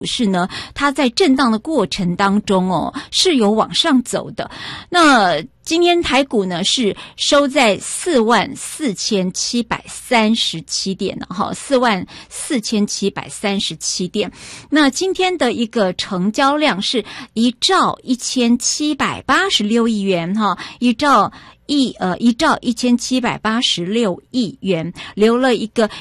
市呢，它在震荡的过程当中是有往上走的。那今天台股呢是收在44737点了哈，44737点。那今天的一个成交量是1兆1786亿元哈，1兆1786亿元，留了一个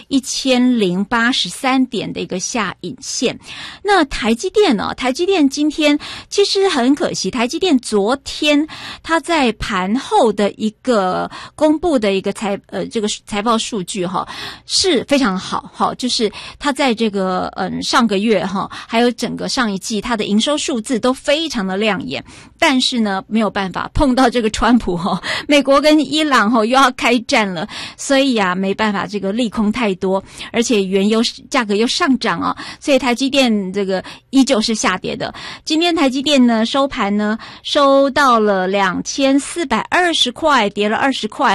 1083点的一个下影线。那台积电今天其实很可惜，台积电昨天它在盘后的一个公布的一个这个财报数据是非常好，就是它在这个上个月还有整个上一季它的营收数字都非常的亮眼，但是呢没有办法碰到这个川普美国跟伊朗又要开战了，所以没办法，这个利空太多，而且原油价格又上涨所以台积电这个依旧是下跌的。今天台积电呢收盘呢收到了2420块，跌了20块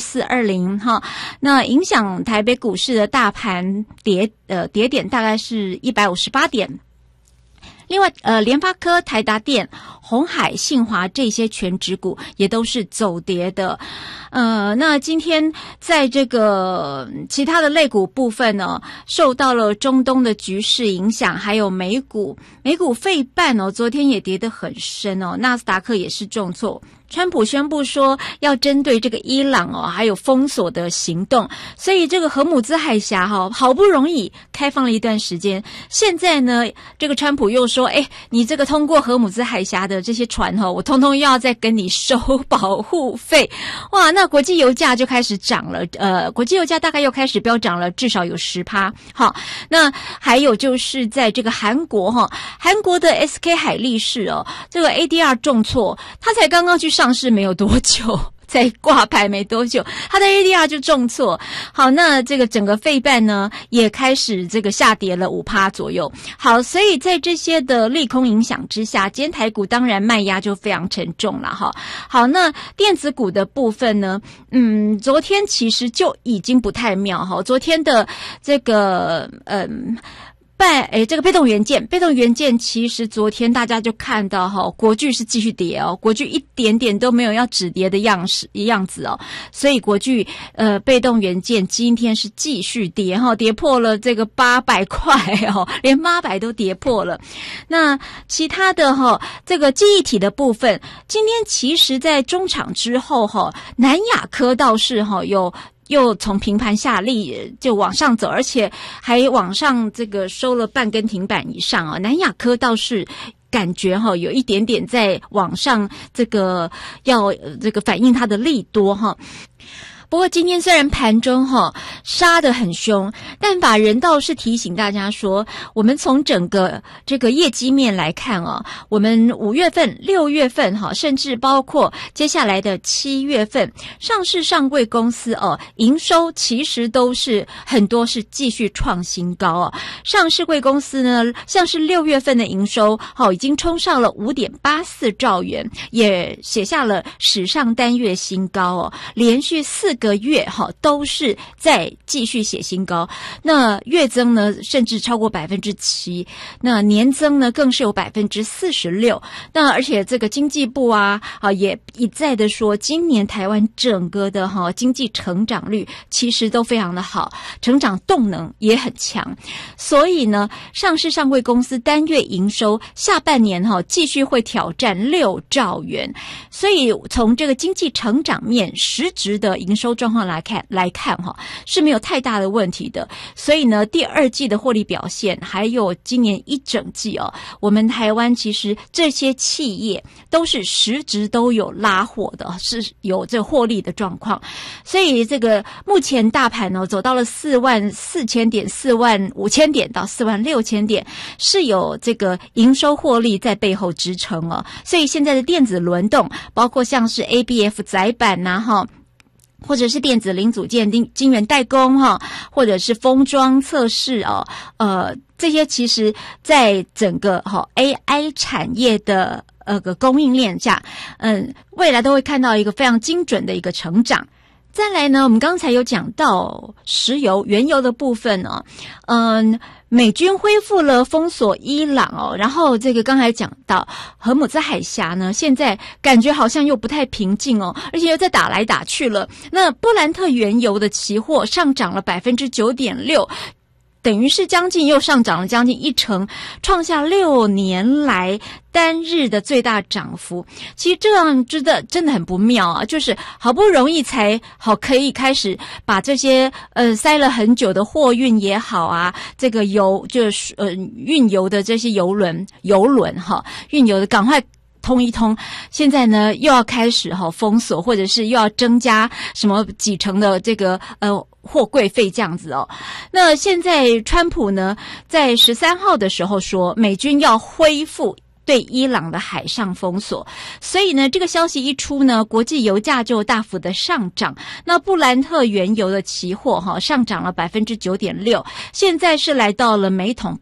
2420那影响台北股市的大盘跌点大概是158点。另外联发科、台达电、鸿海、信华这些全指股也都是走跌的。那今天在这个其他的类股部分呢，受到了中东的局势影响，还有美股费半昨天也跌得很深纳斯达克也是重挫。川普宣布说要针对这个伊朗还有封锁的行动，所以这个荷姆兹海峡好不容易开放了一段时间，现在呢这个川普又说你这个通过荷姆兹海峡的这些船我通通又要再跟你收保护费。哇，那国际油价就开始涨了，国际油价大概又开始飙涨了，至少有 10%。 好，那还有就是在这个韩国的 SK 海力士这个 ADR 重挫，它才刚刚去上市没有多久，在挂牌没多久，它的 ADR 就重挫。好，那这个整个费半呢也开始这个下跌了 5% 左右。好，所以在这些的利空影响之下，今天台股当然卖压就非常沉重了哈。好，那电子股的部分呢，昨天其实就已经不太妙哈。昨天的这个这个被动元件其实昨天大家就看到国巨是继续跌国巨一点点都没有要止跌的样子所以国巨被动元件今天是继续跌跌破了这个800块连800都跌破了。那其他的这个记忆体的部分，今天其实在中场之后南亚科倒是又从平盘下力就往上走，而且还往上这个收了半根停板以上南亚科倒是感觉有一点点在往上这个要这个反映它的利多不过今天虽然盘中杀得很凶，但法人倒是提醒大家说，我们从整个这个业绩面来看我们5月份、6月份甚至包括接下来的7月份，上市上柜公司营收其实都是很多是继续创新高上市柜公司呢，像是6月份的营收已经冲上了 5.84 兆元，也写下了史上单月新高连续4个月都是在继续写新高。那月增呢甚至超过 7%， 那年增呢更是有 46%。 那而且这个经济部也一再的说，今年台湾整个的经济成长率其实都非常的好，成长动能也很强。所以呢上市上柜公司单月营收下半年继续会挑战6兆元。所以从这个经济成长面实质的营收状况来看是没有太大的问题的。所以呢第二季的获利表现，还有今年一整季我们台湾其实这些企业都是实质都有拉货的，是有这获利的状况。所以这个目前大盘走到了44000点、45000点到46000点，是有这个营收获利在背后支撑所以现在的电子轮动，包括像是 ABF 载板或者是电子零组件、晶圆代工或者是封装测试这些其实在整个AI 产业的供应链下未来都会看到一个非常精准的一个成长。再来呢，我们刚才有讲到石油、原油的部分美军恢复了封锁伊朗哦，然后这个刚才讲到荷姆兹海峡呢，现在感觉好像又不太平静哦，而且又在打来打去了。那布兰特原油的期货上涨了 9.6%。等于是又上涨了将近1%，创下6年来单日的最大涨幅。其实这样真的很不妙啊，就是好不容易才可以开始把这些塞了很久的货运也好啊，这个就是运油的这些邮轮运油的赶快通一通，现在呢又要开始封锁，或者是又要增加什么几成的这个货柜费这样子哦。那现在川普呢在13号的时候说美军要恢复对伊朗的海上封锁，所以呢这个消息一出呢，国际油价就大幅的上涨。那布兰特原油的期货上涨了 9.6%， 现在是来到了每桶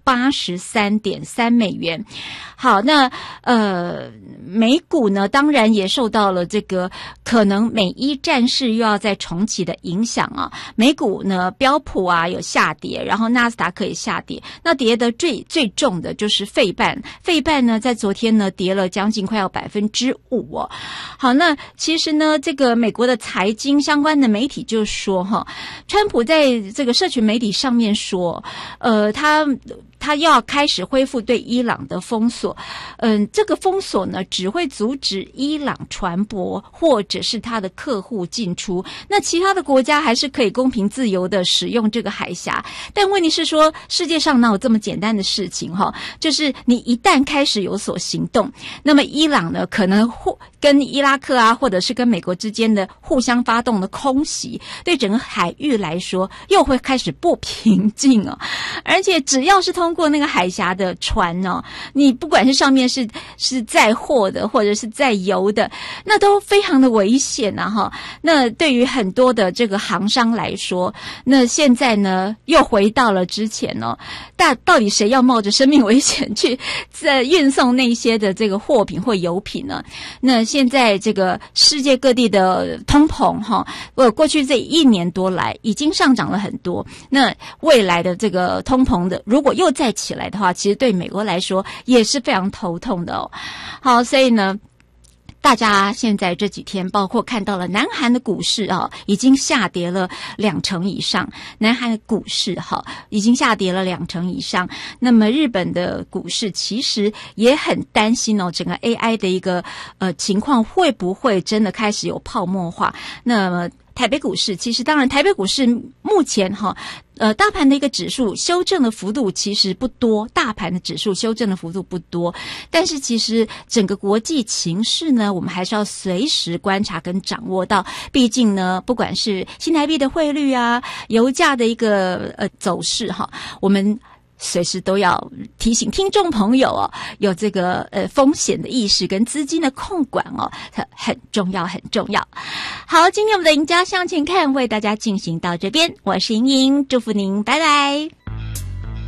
83.3 美元。好，那美股呢当然也受到了这个可能美伊战事又要再重启的影响啊。美股呢标普啊有下跌，然后纳斯达克也下跌，那跌的最重的就是费半呢在昨天呢跌了将近快要 5% 哦。好，那其实呢这个美国的财经相关的媒体就说川普在这个社群媒体上面说他要开始恢复对伊朗的封锁，这个封锁呢只会阻止伊朗船舶或者是他的客户进出，那其他的国家还是可以公平自由的使用这个海峡。但问题是说世界上哪有这么简单的事情就是你一旦开始有所行动，那么伊朗呢可能跟伊拉克啊或者是跟美国之间的互相发动的空袭，对整个海域来说又会开始不平静哦。而且只要是通过那个海峡的船哦，你不管是上面是载货的或者是载油的，那都非常的危险啊那对于很多的这个航商来说，那现在呢又回到了之前哦，到底谁要冒着生命危险去运送那些的这个货品或油品呢？那现在这个世界各地的通膨过去这1年多来已经上涨了很多，那未来的这个通膨的如果又再起来的话，其实对美国来说也是非常头痛的哦。好，所以呢大家现在这几天包括看到了南韩的股市已经下跌了2%以上，南韩的股市已经下跌了2%以上。那么日本的股市其实也很担心整个 AI 的一个情况会不会真的开始有泡沫化。那么台北股市其实当然台北股市目前大盘的一个指数修正的幅度其实不多，大盘的指数修正的幅度不多，但是其实整个国际情势呢，我们还是要随时观察跟掌握到，毕竟呢不管是新台币的汇率啊，油价的一个走势我们随时都要提醒听众朋友有这个风险的意识跟资金的控管很重要很重要。好，今天我们的赢家向前看为大家进行到这边，我是莹莹，祝福您，拜拜。